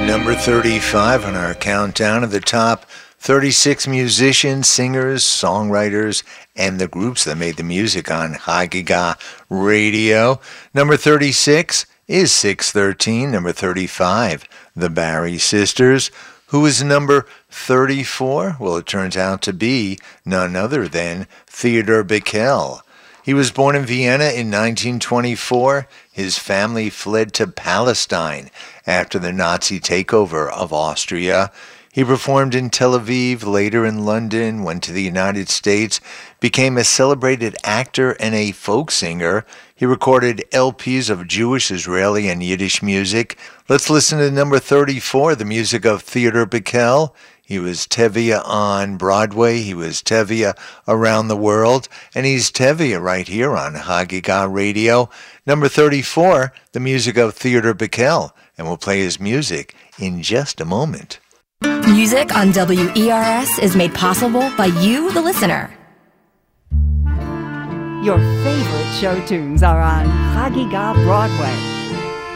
Number 35 on our countdown of the top 36 musicians, singers, songwriters, and the groups that made the music on Hagiga Radio. Number 36 is 613. Number 35, the Barry Sisters. Who is number 34? Well, it turns out to be none other than Theodor Bickel. He was born in Vienna in 1924. His family fled to Palestine after the Nazi takeover of Austria. He performed in Tel Aviv, later in London, went to the United States, became a celebrated actor and a folk singer. He recorded LPs of Jewish, Israeli, and Yiddish music. Let's listen to number 34, the music of Theodor Bickel. He was Tevye on Broadway, he was Tevye around the world, and he's Tevye right here on Hagiga Radio. Number 34, the music of Theodor Bickel, and we'll play his music in just a moment. Music on WERS is made possible by you, the listener. Your favorite show tunes are on Hagiga Broadway.